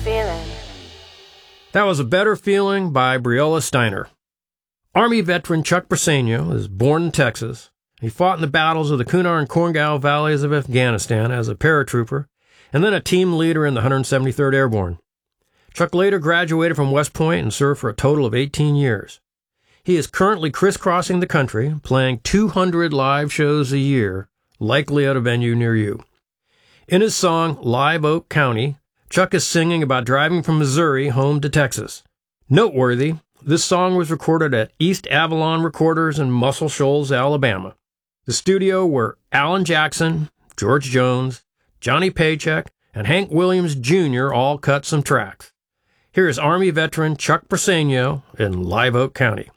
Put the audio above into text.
feeling. That was A Better Feeling by Briola Steiner. Army veteran Chuck Briseño is born in Texas. He fought in the battles of the Kunar and Korengal valleys of Afghanistan as a paratrooper and then a team leader in the 173rd Airborne. Chuck later graduated from West Point and served for a total of 18 years. He is currently crisscrossing the country, playing 200 live shows a year, likely at a venue near you. In his song Live Oak County, Chuck is singing about driving from Missouri home to Texas. Noteworthy, this song was recorded at East Avalon Recorders in Muscle Shoals, Alabama, the studio where Alan Jackson, George Jones, Johnny Paycheck, and Hank Williams Jr. all cut some tracks. Here is Army veteran Chuck Briseño in Live Oak County.